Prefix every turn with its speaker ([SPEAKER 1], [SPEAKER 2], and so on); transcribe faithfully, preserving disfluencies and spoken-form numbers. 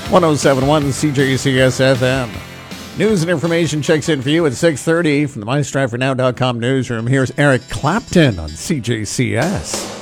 [SPEAKER 1] one oh seven point one C J C S F M. News and information checks in for you at six thirty from the my stratford now dot com newsroom. Here's Eric Clapton on C J C S.